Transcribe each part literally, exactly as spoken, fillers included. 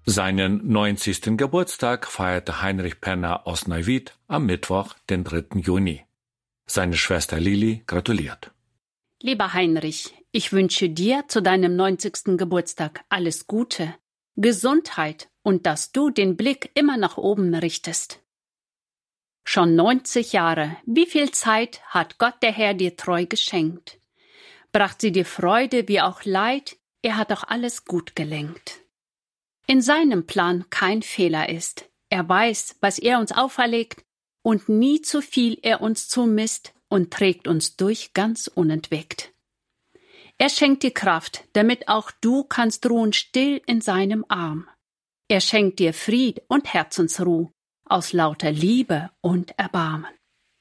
Seinen neunzigsten Geburtstag feierte Heinrich Penner aus Neuwied am Mittwoch, den dritten Juni. Seine Schwester Lili gratuliert. Lieber Heinrich, ich wünsche dir zu deinem neunzigsten Geburtstag alles Gute, Gesundheit und dass du den Blick immer nach oben richtest. Schon neunzig Jahre, wie viel Zeit hat Gott der Herr dir treu geschenkt? Bracht sie dir Freude wie auch Leid, er hat auch alles gut gelenkt. In seinem Plan kein Fehler ist. Er weiß, was er uns auferlegt, und nie zu viel er uns zumisst und trägt uns durch ganz unentwegt. Er schenkt dir Kraft, damit auch du kannst ruhen still in seinem Arm. Er schenkt dir Fried und Herzensruh aus lauter Liebe und Erbarmen.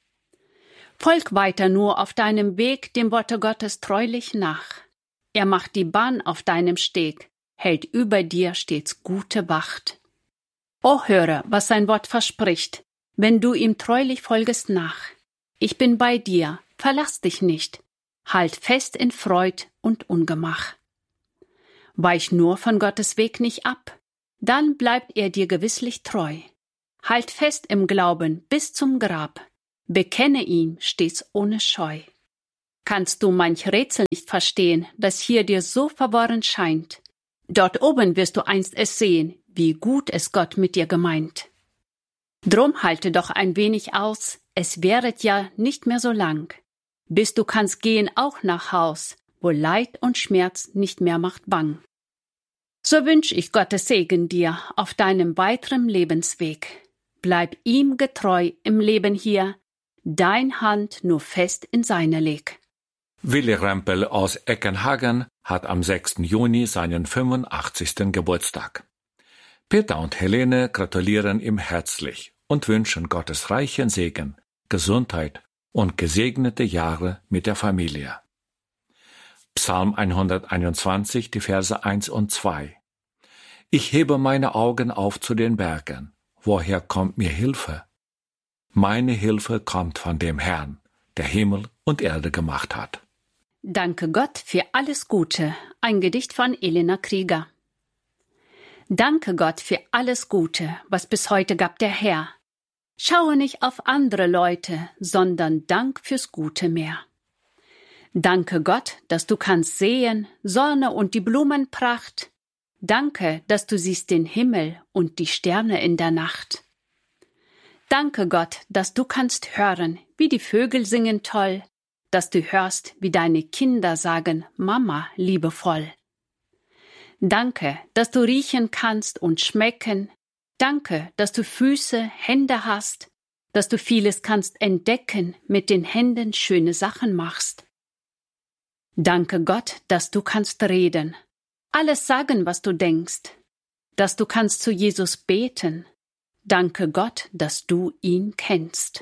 Folg weiter nur auf deinem Weg dem Worte Gottes treulich nach. Er macht die Bahn auf deinem Steg, hält über dir stets gute Wacht. O höre, was sein Wort verspricht, wenn du ihm treulich folgest nach. Ich bin bei dir, verlass dich nicht, halt fest in Freud und Ungemach. Weich nur von Gottes Weg nicht ab, dann bleibt er dir gewisslich treu. Halt fest im Glauben bis zum Grab, bekenne ihn stets ohne Scheu. Kannst du manch Rätsel nicht verstehen, das hier dir so verworren scheint, dort oben wirst du einst es sehen, wie gut es Gott mit dir gemeint. Drum halte doch ein wenig aus, es währet ja nicht mehr so lang, bis du kannst gehen auch nach Haus, wo Leid und Schmerz nicht mehr macht bang. So wünsch ich Gottes Segen dir auf deinem weiteren Lebensweg. Bleib ihm getreu im Leben hier, dein Hand nur fest in seine leg. Willi Rempel aus Eckenhagen hat am sechsten Juni seinen fünfundachtzigsten Geburtstag. Peter und Helene gratulieren ihm herzlich und wünschen Gottes reichen Segen, Gesundheit und gesegnete Jahre mit der Familie. Psalm hunderteinundzwanzig, die Verse eins und zwei. Ich hebe meine Augen auf zu den Bergen. Woher kommt mir Hilfe? Meine Hilfe kommt von dem Herrn, der Himmel und Erde gemacht hat. Danke Gott für alles Gute. Ein Gedicht von Elena Krieger. Danke Gott für alles Gute, was bis heute gab der Herr. Schaue nicht auf andere Leute, sondern Dank fürs Gute mehr. Danke Gott, dass du kannst sehen, Sonne und die Blumenpracht. Danke, dass du siehst den Himmel und die Sterne in der Nacht. Danke Gott, dass du kannst hören, wie die Vögel singen toll, dass du hörst, wie deine Kinder sagen, Mama, liebevoll. Danke, dass du riechen kannst und schmecken. Danke, dass du Füße, Hände hast, dass du vieles kannst entdecken, mit den Händen schöne Sachen machst. Danke Gott, dass du kannst reden, alles sagen, was du denkst, dass du kannst zu Jesus beten. Danke Gott, dass du ihn kennst.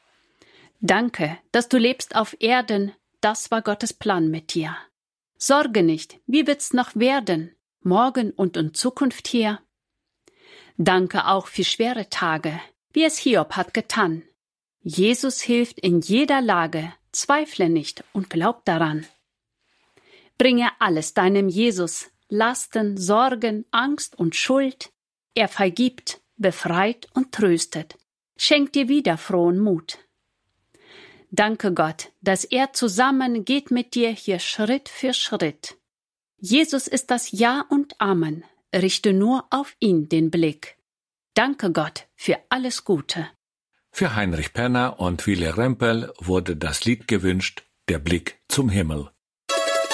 Danke, dass du lebst auf Erden, das war Gottes Plan mit dir. Sorge nicht, wie wird's noch werden, morgen und in Zukunft hier? Danke auch für schwere Tage, wie es Hiob hat getan. Jesus hilft in jeder Lage, zweifle nicht und glaub daran. Bringe alles deinem Jesus, Lasten, Sorgen, Angst und Schuld. Er vergibt, befreit und tröstet, schenkt dir wieder frohen Mut. Danke Gott, dass er zusammen geht mit dir hier Schritt für Schritt. Jesus ist das Ja und Amen, richte nur auf ihn den Blick. Danke Gott für alles Gute. Für Heinrich Penner und Willi Rempel wurde das Lied gewünscht, Der Blick zum Himmel.